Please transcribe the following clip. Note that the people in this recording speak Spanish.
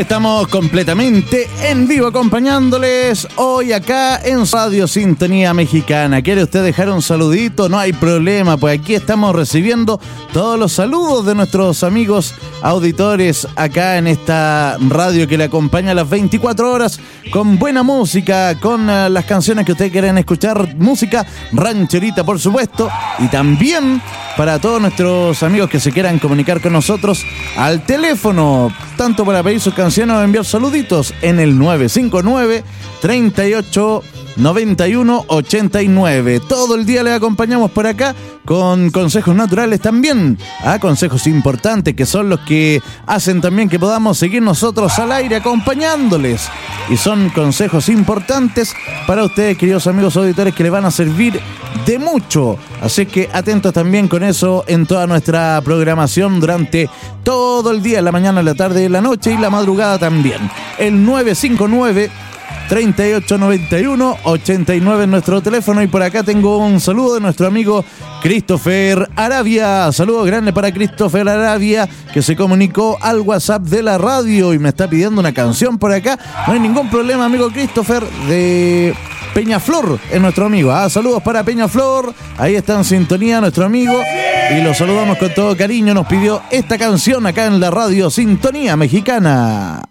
Estamos completamente en vivo acompañándoles hoy acá en Radio Sintonía Mexicana. ¿Quiere usted dejar un saludito? No hay problema, pues aquí estamos recibiendo todos los saludos de nuestros amigos auditores acá en esta radio que le acompaña a las 24 horas con buena música, con las canciones que ustedes quieren escuchar, música rancherita por supuesto, y también para todos nuestros amigos que se quieran comunicar con nosotros al teléfono, tanto para pedir sus canciones o enviar saluditos en el 959-3891-89. Todo el día les acompañamos por acá con consejos naturales también, consejos importantes que son los que hacen también que podamos seguir nosotros al aire acompañándoles. Y son consejos importantes para ustedes, queridos amigos auditores, que les van a servir de mucho. Así que atentos también con eso en toda nuestra programación durante todo el día, la mañana, la tarde, la noche y la madrugada también. El 959-3891-89 en nuestro teléfono. Y por acá tengo un saludo de nuestro amigo Christopher Arabia. Saludos grandes para Christopher Arabia, que se comunicó al WhatsApp de la radio y me está pidiendo una canción por acá. No hay ningún problema, amigo Christopher, de Peñaflor es nuestro amigo. Saludos para Peñaflor. Ahí está en sintonía nuestro amigo y lo saludamos con todo cariño. Nos pidió esta canción acá en la radio Sintonía Mexicana.